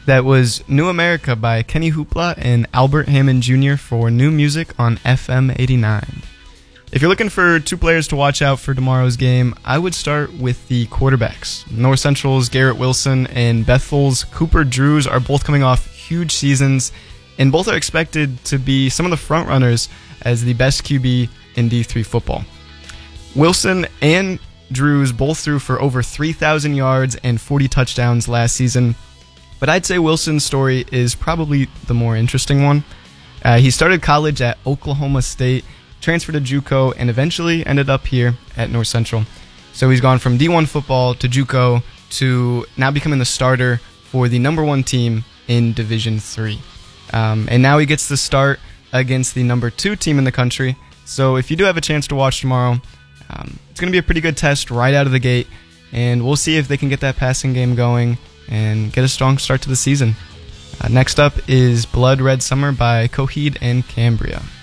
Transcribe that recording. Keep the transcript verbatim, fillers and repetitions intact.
That was New America by Kenny Hoopla and Albert Hammond Junior for New Music on F M eighty-nine. If you're looking for two players to watch out for tomorrow's game, I would start with the quarterbacks. North Central's Garrett Wilson and Bethel's Cooper Drews are both coming off huge seasons, and both are expected to be some of the front runners as the best Q B in D three football. Wilson and Drews both threw for over three thousand yards and forty touchdowns last season, but I'd say Wilson's story is probably the more interesting one. Uh, he started college at Oklahoma State, transferred to JUCO, and eventually ended up here at North Central. So he's gone from D one football to JUCO to now becoming the starter for the number one team in Division three. Um, and now he gets the start against the number two team in the country. So if you do have a chance to watch tomorrow, um, it's going to be a pretty good test right out of the gate, and we'll see if they can get that passing game going and get a strong start to the season. Uh, next up is Blood Red Summer by Coheed and Cambria.